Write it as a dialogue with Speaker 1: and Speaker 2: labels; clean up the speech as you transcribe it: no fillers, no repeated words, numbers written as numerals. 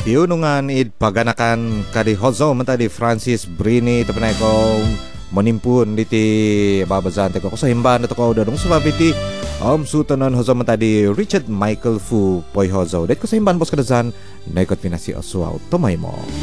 Speaker 1: piunungan id paganakan kadi Hozo menta di Francis Brini tapanay ko monimpun diti babazante ko sa himban to ko dadong sa babiti sutanon Hozo menta di Richard Michael Fu Poy Hozo. Det ko sa himban bos kadazan naikot pinasi Oswald Tumay mo.